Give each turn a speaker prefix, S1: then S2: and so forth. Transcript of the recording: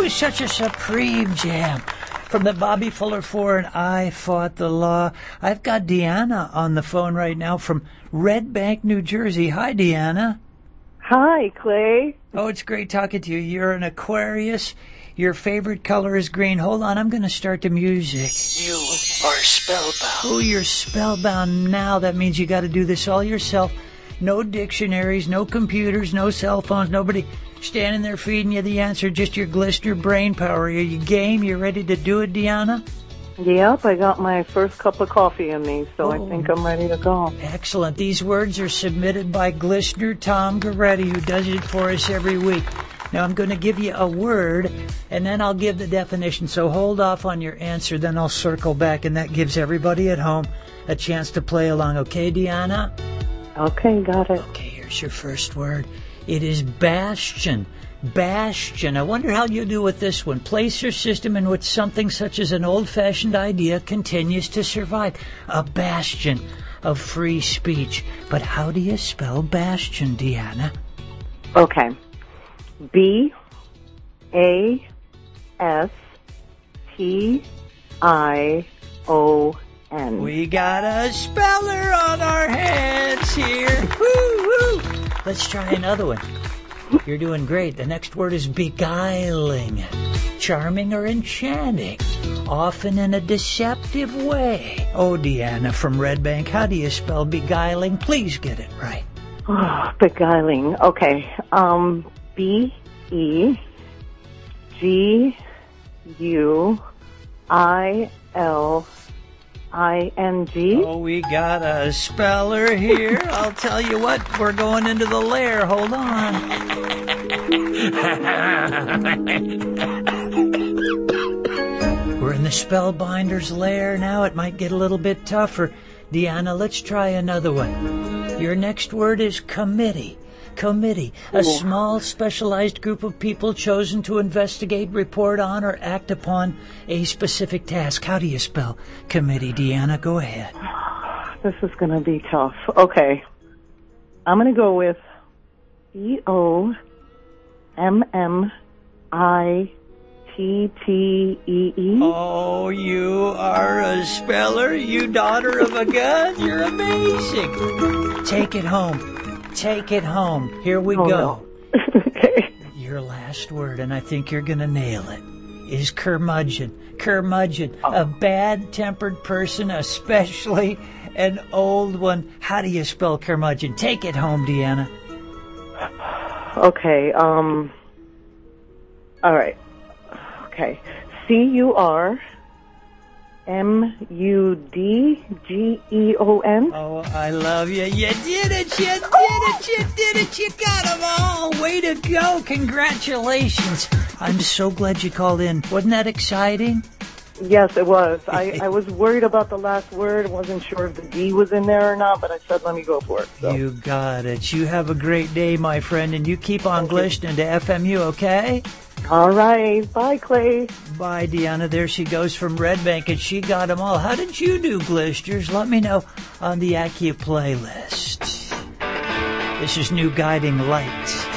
S1: such a supreme jam. From the Bobby Fuller 4 and I Fought the Law. I've got Deanna on the phone right now from Red Bank, New Jersey. Hi, Deanna.
S2: Hi, Clay.
S1: Oh, it's great talking to you. You're an Aquarius. Your favorite color is green. Hold on, I'm going to start the music. You are spellbound. Oh, you're spellbound now. That means you got to do this all yourself. No dictionaries, no computers, no cell phones, nobody standing there feeding you the answer, just your Glistener brain power. Are you game? You ready to do it, Deanna?
S2: Yep, I got my first cup of coffee in me, so I think I'm ready to go.
S1: Excellent. These words are submitted by Glistener Tom Goretti, who does it for us every week. Now, I'm going to give you a word, and then I'll give the definition. So hold off on your answer, then I'll circle back, and that gives everybody at home a chance to play along. Okay, Deanna?
S2: Okay, got it.
S1: Okay, here's your first word. It is bastion. Bastion. I wonder how you'll do with this one. Place or system in which something such as an old-fashioned idea continues to survive. A bastion of free speech. But how do you spell bastion, Deanna?
S2: Okay. B-A-S-T-I-O-N.
S1: We got a speller on our hands here. Woo-hoo. Let's try another one. You're doing great. The next word is beguiling. Charming or enchanting. Often in a deceptive way. Oh, Deanna from Red Bank, how do you spell beguiling? Please get it right.
S2: Oh, beguiling. Okay. B-E-G-U-I-L-I-N-G.
S1: Oh, we got a speller here. I'll tell you what, we're going into the lair. Hold on. We're in the Spellbinder's lair now. It might get a little bit tougher. Deanna, let's try another one. Your next word is committee. Committee, a small specialized group of people chosen to investigate, report on, or act upon a specific task. How do you spell committee, Deanna? Go ahead.
S2: This is going to be tough. Okay. I'm going to go with E-O-M-M-I-T-T-E-E.
S1: Oh, you are a speller, you daughter of a gun. You're amazing. Take it home. Take it home. Here we go.
S2: No. Okay.
S1: Your last word, and I think you're going to nail it, is curmudgeon. Curmudgeon, a bad-tempered person, especially an old one. How do you spell curmudgeon? Take it home, Deanna.
S2: Okay, all right. Okay. C-U-R-M-U-D-G-E-O-N.
S1: Oh, I love you. You did it. You did it. You did it. You got them all. Way to go. Congratulations. I'm so glad you called in. Wasn't that exciting?
S2: Yes, it was. I was worried about the last word. Wasn't sure if the D was in there or not, but I said, let me go for it. So.
S1: You got it. You have a great day, my friend, and you keep on glistening to FMU, okay?
S2: All right. Bye, Clay.
S1: Bye, Deanna. There she goes from Red Bank, and she got them all. How did you do, Glisters? Let me know on the Accu playlist. This is New Guiding Light.